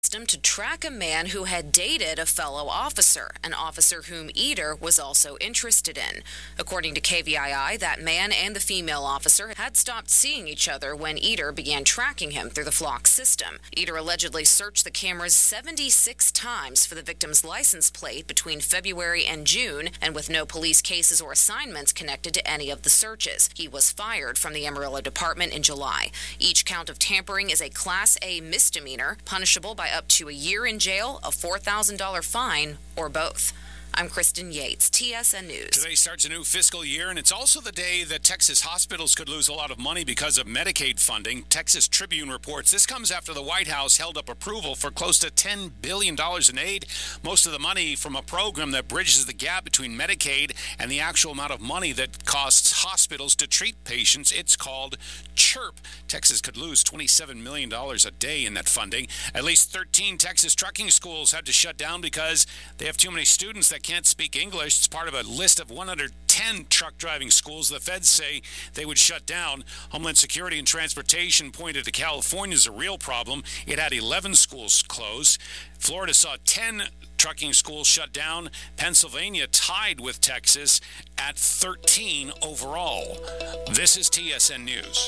to track a man who had dated a fellow officer, an officer whom Eder was also interested in. According to KVII, that man and the female officer had stopped seeing each other when Eder began tracking him through the Flock system. Eder allegedly searched the cameras 76 times for the victim's license plate between February and June, and with no police cases or assignments connected to any of the searches. He was fired from the Amarillo Department in July. Each count of tampering is a Class A misdemeanor, punishable by up to a year in jail, a $4,000 fine, or both. I'm Kristen Yates, TSN News. Today starts a new fiscal year, and it's also the day that Texas hospitals could lose a lot of money because of Medicaid funding. Texas Tribune reports this comes after the White House held up approval for close to $10 billion in aid, most of the money from a program that bridges the gap between Medicaid and the actual amount of money that costs hospitals to treat patients. It's called CHIRP. Texas could lose $27 million a day in that funding. At least 13 Texas trucking schools had to shut down because they have too many students that can't speak English. It's part of a list of 110 truck driving schools the feds say they would shut down. Homeland Security and Transportation pointed to California as a real problem. It had 11 schools closed. Florida saw 10 trucking schools shut down. Pennsylvania tied with Texas at 13 overall. This is TSN News.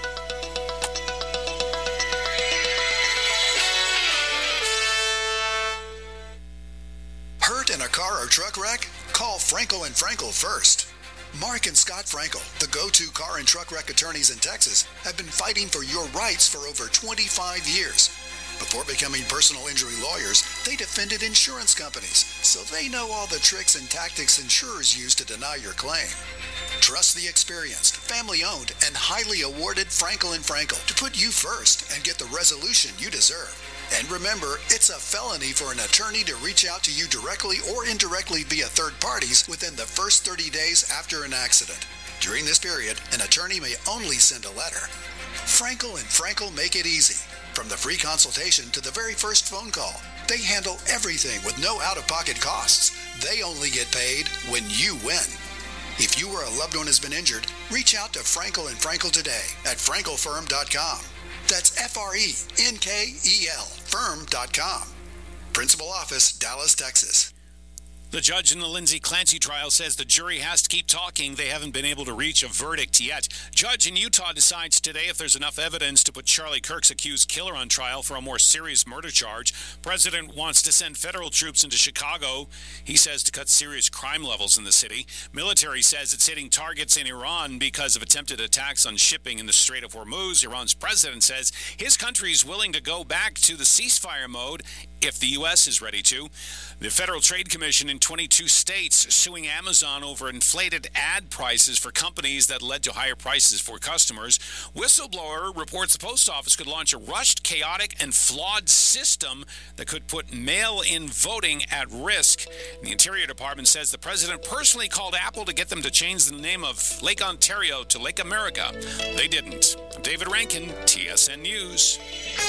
Hurt in a car or truck wreck? Call Frankel & Frankel first. Mark and Scott Frankel, the go-to car and truck wreck attorneys in Texas, have been fighting for your rights for over 25 years. Before becoming personal injury lawyers, they defended insurance companies, so they know all the tricks and tactics insurers use to deny your claim. Trust the experienced, family-owned, and highly awarded Frankel & Frankel to put you first and get the resolution you deserve. And remember, it's a felony for an attorney to reach out to you directly or indirectly via third parties within the first 30 days after an accident. During this period, an attorney may only send a letter. Frankel & Frankel make it easy. From the free consultation to the very first phone call, they handle everything with no out-of-pocket costs. They only get paid when you win. If you or a loved one has been injured, reach out to Frankel & Frankel today at frankelfirm.com. That's F-R-E-N-K-E-L, firm.com. Principal office, Dallas, Texas. The judge in the Lindsay Clancy trial says the jury has to keep talking. They haven't been able to reach a verdict yet. Judge in Utah decides today if there's enough evidence to put Charlie Kirk's accused killer on trial for a more serious murder charge. President wants to send federal troops into Chicago, he says, to cut serious crime levels in the city. Military says it's hitting targets in Iran because of attempted attacks on shipping in the Strait of Hormuz. Iran's president says his country is willing to go back to the ceasefire mode if the U.S. is ready to. The Federal Trade Commission in 22 states suing Amazon over inflated ad prices for companies that led to higher prices for customers. Whistleblower reports the post office could launch a rushed, chaotic, and flawed system that could put mail-in voting at risk. The Interior Department says the president personally called Apple to get them to change the name of Lake Ontario to Lake America. They didn't. David Rankin, TSN News.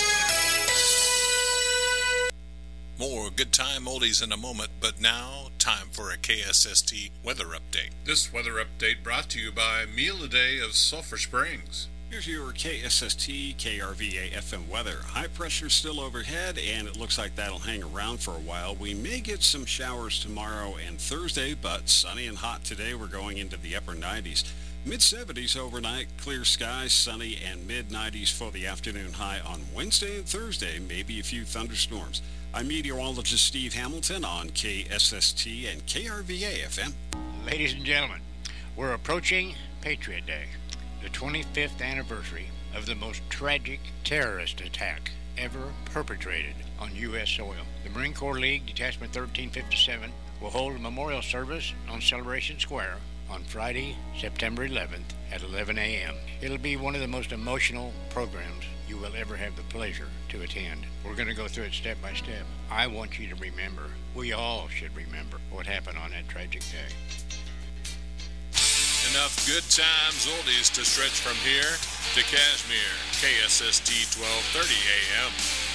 More good time oldies in a moment, but now time for a KSST weather update. This weather update brought to you by Meal a Day of Sulphur Springs. Here's your KSST KRVA FM weather. High pressure still overhead, and it looks like that'll hang around for a while. We may get some showers tomorrow and Thursday, but sunny and hot today. We're going into the upper 90s. Mid-70s overnight, clear skies, sunny, and mid-90s for the afternoon high on Wednesday and Thursday. Maybe a few thunderstorms. I'm meteorologist Steve Hamilton on KSST and KRVA FM. Ladies and gentlemen, we're approaching Patriot Day, the 25th anniversary of the most tragic terrorist attack ever perpetrated on U.S. soil. The Marine Corps League Detachment 1357 will hold a memorial service on Celebration Square on Friday, September 11th at 11 a.m. It'll be one of the most emotional programs you will ever have the pleasure to attend. We're going to go through it step by step. I want you to remember, we all should remember what happened on that tragic day. Enough good times oldies to stretch from here to Kashmir. KSST 1230 AM.